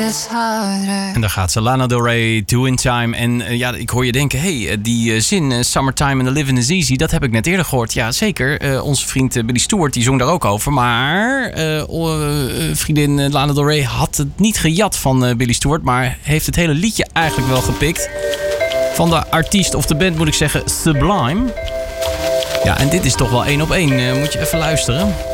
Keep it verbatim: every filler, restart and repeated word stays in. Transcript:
En daar gaat ze, Lana Del Rey, Two in Time. En uh, ja, ik hoor je denken, hé, hey, die uh, zin, uh, Summertime and the Living is Easy, dat heb ik net eerder gehoord. Ja, zeker. Uh, onze vriend uh, Billy Stewart, die zong daar ook over. Maar uh, uh, vriendin uh, Lana Del Rey had het niet gejat van uh, Billy Stewart, maar heeft het hele liedje eigenlijk wel gepikt. Van de artiest, of de band moet ik zeggen, Sublime. Ja, en dit is toch wel één op één. Uh, moet je even luisteren.